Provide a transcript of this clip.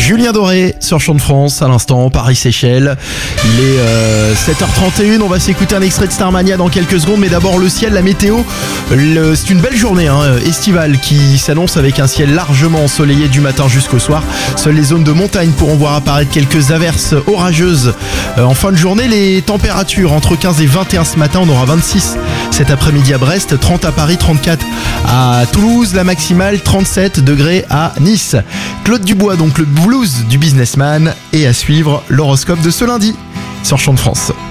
Julien Doré sur Chant de France à l'instant, Paris-Séchelles. Il est 7h31, on va s'écouter un extrait de Starmania dans quelques secondes, mais d'abord le ciel, la météo. C'est une belle journée estivale qui s'annonce avec un ciel largement ensoleillé du matin jusqu'au soir. Seules les zones de montagne pourront voir apparaître quelques averses orageuses. En fin de journée, les températures entre 15 et 21 ce matin, on aura 26 cet après-midi à Brest, 30 à Paris, 34 à Toulouse, la maximale 37 degrés à Nice. Claude Dubois, donc le blues du businessman, et à suivre l'horoscope de ce lundi sur Chant de France.